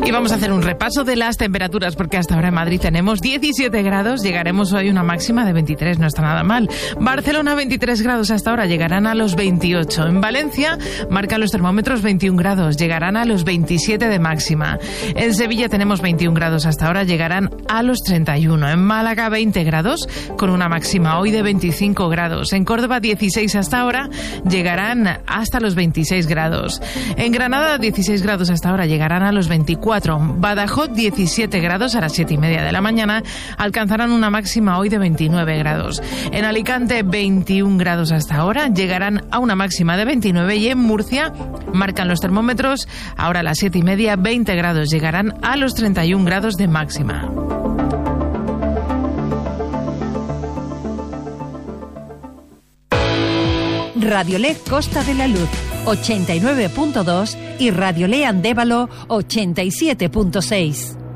Y vamos a hacer un repaso de las temperaturas, porque hasta ahora en Madrid tenemos 17 grados, llegaremos hoy a una máxima de 23, no está nada mal. Barcelona 23 grados hasta ahora, llegarán a los 28. En Valencia marcan los termómetros 21 grados, llegarán a los 27 de máxima. En Sevilla tenemos 21 grados hasta ahora, llegarán a los 31. En Málaga 20 grados, con una máxima hoy de 25 grados. En Córdoba 16 hasta ahora, llegarán hasta los 26 grados. En Granada 16 grados hasta ahora, llegarán a los 24. Badajoz 17 grados a las 7:30 de la mañana, alcanzarán una máxima hoy de 29 grados. En Alicante 21 grados hasta ahora, llegarán a una máxima de 29 y en Murcia marcan los termómetros ahora a las 7:30 20 grados, llegarán a los 31 grados de máxima. Radiolé Costa de la Luz 89.2 y Radiolé Andévalo 87.6.